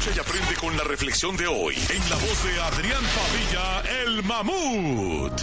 Escucha y aprende con la reflexión de hoy en la voz de Adrián Padilla, el Mamut.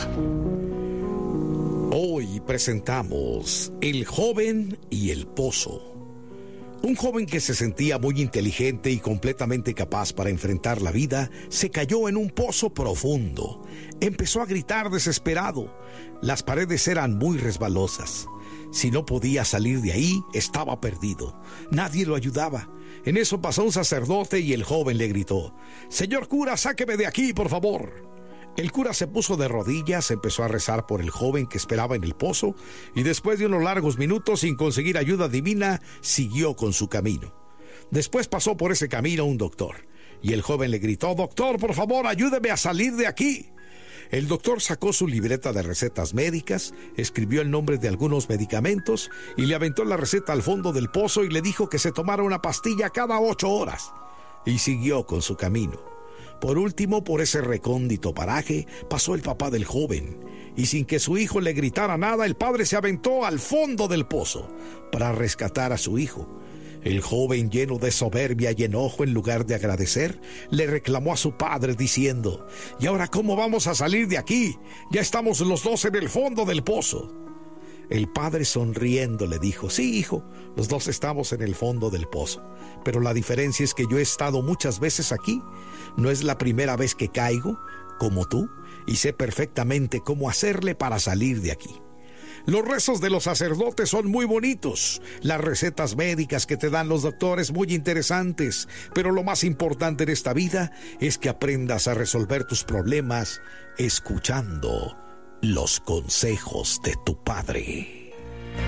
Hoy presentamos El joven y el pozo. Un joven que se sentía muy inteligente y completamente capaz para enfrentar la vida, se cayó en un pozo profundo. Empezó a gritar desesperado. Las paredes eran muy resbalosas. Si no podía salir de ahí, estaba perdido. Nadie lo ayudaba. En eso pasó un sacerdote y el joven le gritó: «Señor cura, sáqueme de aquí, por favor». El cura se puso de rodillas, empezó a rezar por el joven que esperaba en el pozo y después de unos largos minutos, sin conseguir ayuda divina, siguió con su camino. Después pasó por ese camino un doctor y el joven le gritó: «Doctor, por favor, ayúdeme a salir de aquí». El doctor sacó su libreta de recetas médicas, escribió el nombre de algunos medicamentos y le aventó la receta al fondo del pozo y le dijo que se tomara una pastilla cada 8 horas. Y siguió con su camino. Por último, por ese recóndito paraje, pasó el papá del joven, y sin que su hijo le gritara nada, el padre se aventó al fondo del pozo para rescatar a su hijo. El joven, lleno de soberbia y enojo, en lugar de agradecer, le reclamó a su padre diciendo: «¿Y ahora cómo vamos a salir de aquí? Ya estamos los dos en el fondo del pozo». El padre, sonriendo, le dijo: «Sí, hijo, los dos estamos en el fondo del pozo, pero la diferencia es que yo he estado muchas veces aquí. No es la primera vez que caigo, como tú, y sé perfectamente cómo hacerle para salir de aquí». Los rezos de los sacerdotes son muy bonitos, las recetas médicas que te dan los doctores muy interesantes, pero lo más importante en esta vida es que aprendas a resolver tus problemas escuchando los consejos de tu padre.